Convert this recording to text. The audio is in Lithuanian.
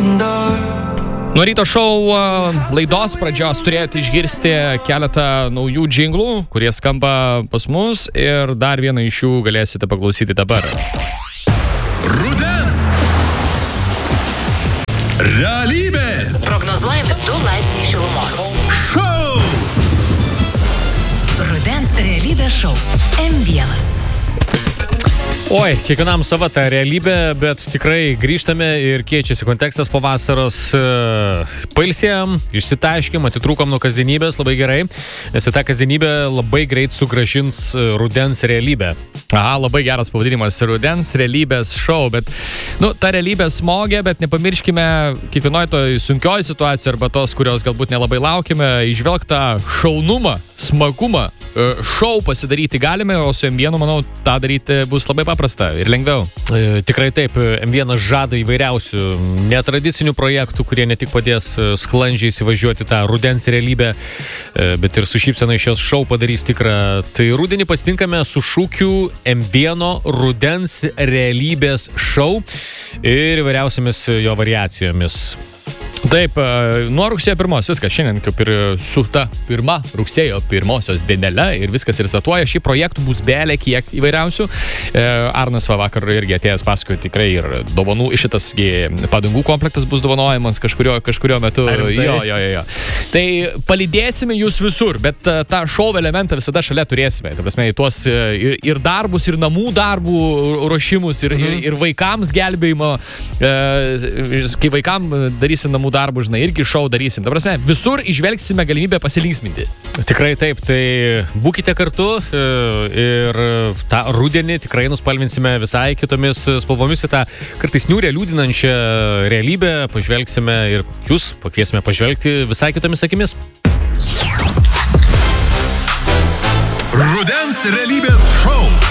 Nuo ryto šou laidos pradžios turėjote išgirsti keletą naujų džinglų, kurie skamba pas mus ir dar vieną iš jų galėsite paklausyti dabar. Rudens realybės Prognozuojami 2 laipsniai šilumos. šou. Rudens realybės šou M1. Oi, kiekvienam sava ta realybė, bet tikrai grįžtame ir keičiasi kontekstas po vasaros. Pailsėjom, išsitaškėm, atitrūkom nuo kasdienybės, labai gerai, nes tą kasdienybę labai greit sugrąžins rudens realybė. Aha, labai geras pavadinimas - rudens realybės šou, bet, ta realybė smogia, bet nepamirškime kiekvienoj toj sunkioj situacijai arba tos, kurios galbūt nelabai laukime, išvelgtą šaunumą, smagumą. Šou pasidaryti galime, o su M1, manau, tą daryti bus labai paprasta ir lengviau. Tikrai taip, M1 žada įvairiausių netradicinių projektų, kurie ne tik padės sklandžiai įsivažiuoti tą rudens realybę, bet ir su šypsena iš šios šou padarys tikrą. Tai rudenį pasitinkame su šūkiu M1 rudens realybės šou ir įvairiausiamis jo variacijomis. Taip, nuo rugsėjo 1, viskas, šiandien kaip ir su ta rugsėjo 1 dienele ir viskas ir statuoja, šį projektų bus belė kiek įvairiausių. Arnas vakar irgi atėjęs pasakojo tikrai ir dovanų, šitas padangų komplektas bus dovanojamas kažkurio metu. Jo. Tai palydėsime jūs visur, bet tą šou elementą visada šalia turėsime. Tai prasme, tuos ir darbus, ir namų darbų ruošimus, ir vaikams gelbėjimo, kai vaikam darysim namų darbų, žinai, irgi šou darysim. Ta prasme, visur išvelgsime galimybę pasilinksminti. Tikrai taip, tai būkite kartu ir tą rudenį tikrai nuspalvinsime visai kitomis spalvomis į tą kartais niūrią, liūdinančią realybę, pažvelgsime ir jūs pakviesime pažvelgti visai kitomis akimis. Rudens realybės šou.